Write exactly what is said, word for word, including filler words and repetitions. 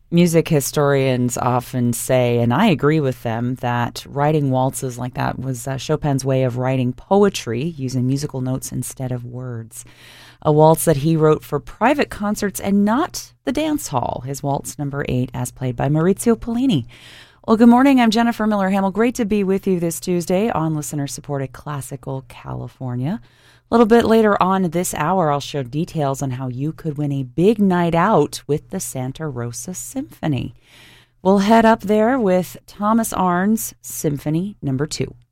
Music historians often say, and I agree with them, that writing waltzes like that was uh, Chopin's way of writing poetry using musical notes instead of words. A waltz that he wrote for private concerts and not the dance hall, his waltz number eight, as played by Maurizio Pollini. Well, good morning. I'm Jennifer Miller-Hamill. Great to be with you this Tuesday on listener-supported Classical California. A little bit later on this hour, I'll share details on how you could win a big night out with the Santa Rosa Symphony. We'll head up there with Thomas Arndt's Symphony Number Two.